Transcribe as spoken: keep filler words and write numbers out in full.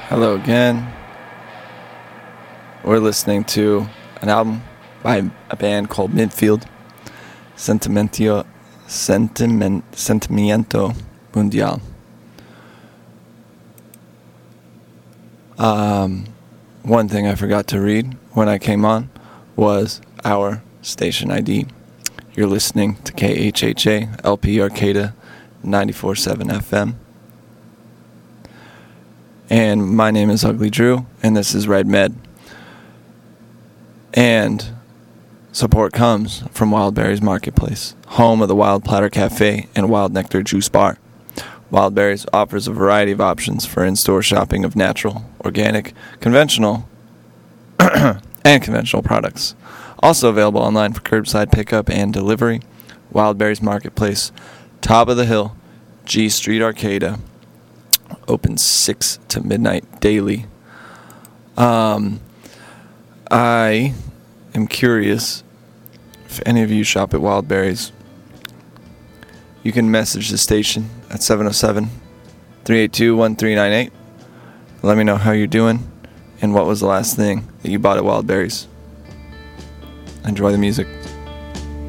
Hello again. We're listening to an album by a band called Midfield, Sentimentio, Sentiment, Sentimiento Mundial. Um, one thing I forgot to read when I came on was our station I D. You're listening to K H H A L P Arcata ninety-four point seven F M. And my name is Ugly Drew, and this is Red Med. And support comes from Wildberries Marketplace, home of the Wild Platter Cafe and Wild Nectar Juice Bar. Wildberries offers a variety of options for in-store shopping of natural, organic, conventional, and conventional products. Also available online for curbside pickup and delivery. Wildberries Marketplace, top of the hill, G Street Arcata. Open six to midnight daily. Um, I am curious if any of you shop at Wildberries. You can message the station at seven oh seven, three eight two, one three nine eight. Let me know how you're doing and what was the last thing that you bought at Wildberries. Enjoy the music.